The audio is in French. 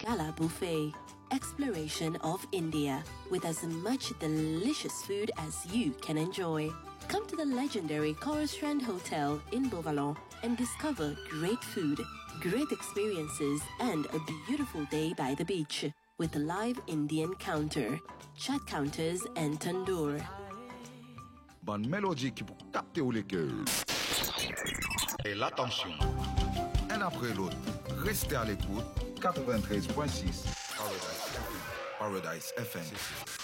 Gala Buffet. Exploration of India with as much delicious food as you can enjoy. Come to the legendary Coral Strand Hotel in Beauvalon and discover great food, great experiences, and a beautiful day by the beach with a live Indian counter, chat counters, and tandoor. Bonne mélodie qui pour capter les cœurs. Et l'attention. Un après l'autre, restez à l'écoute. 93.6 Paradise FM.